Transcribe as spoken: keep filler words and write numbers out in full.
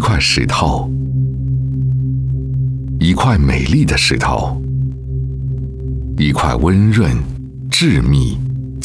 块石头，一块美丽的石头，一块温润、致密、